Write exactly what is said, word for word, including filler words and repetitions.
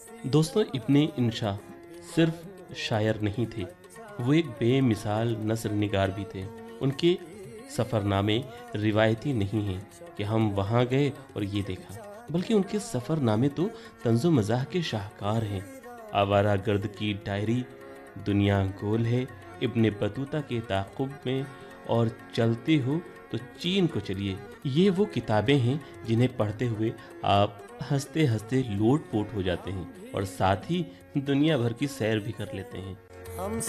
दोस्तों, इब्ने इंशा सिर्फ शायर नहीं थे, वो एक बेमिसाल नस्र निगार भी थे। उनके सफ़रनामे रिवायती नहीं हैं कि हम वहाँ गए और ये देखा, बल्कि उनके सफ़रनामे तो तंज़ो मज़ाह के शाहकार हैं। आवारा गर्द की डायरी, दुनिया गोल है, इब्ने बतूता के ताक़ुब में और चलते हो तो चीन को चलिए। ये वो किताबें हैं जिन्हें पढ़ते हुए आप हंसते हंसते लोट पोट हो जाते हैं और साथ ही दुनिया भर की सैर भी कर लेते हैं। हम